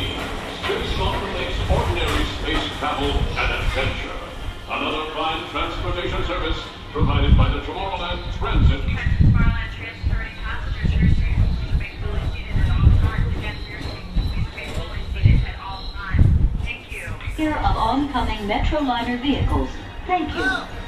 Space Mountain makes ordinary space travel an adventure. Another prime transportation service provided by the Tomorrowland Transit. Tomorrowland transferring passengers here soon. Please remain fully seated at all times. Again, here soon. Please remain fully seated at all times. Thank you. Here of oncoming Metroliner vehicles. Thank you.